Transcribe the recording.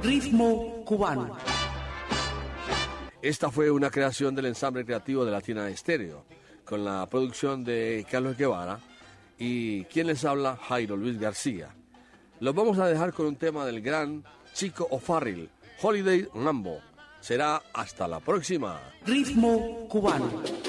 Ritmo cubano. Esta fue una creación del ensamble creativo de Latina Estéreo, con la producción de Carlos Guevara y quien les habla, Jairo Luis García. Los vamos a dejar con un tema del gran Chico O'Farrill, Holiday Rambo. Será hasta la próxima. Ritmo cubano.